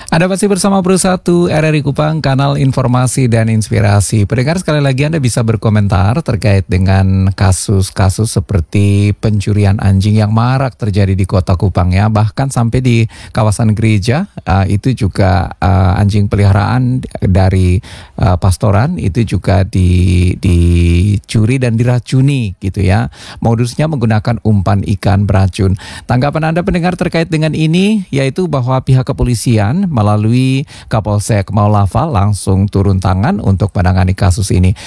Anda masih bersama Pro 1 RRI Kupang, kanal informasi dan inspirasi. Pendengar, sekali lagi Anda bisa berkomentar terkait dengan kasus-kasus seperti pencurian anjing yang marak terjadi di kota Kupang ya. Bahkan sampai di kawasan gereja, itu juga anjing peliharaan dari pastoran itu juga dicuri dan diracuni gitu ya. Modusnya menggunakan umpan ikan beracun. Tanggapan Anda pendengar terkait dengan ini yaitu bahwa pihak kepolisian melalui Kapolsek Maulava langsung turun tangan untuk menangani kasus ini.